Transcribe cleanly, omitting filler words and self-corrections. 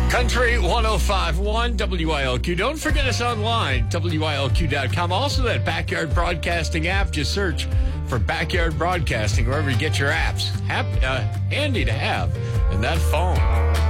Country 105.1 WILQ. Don't forget us online, WILQ.com. Also, that Backyard Broadcasting app. Just search for Backyard Broadcasting wherever you get your apps. Handy to have in that phone.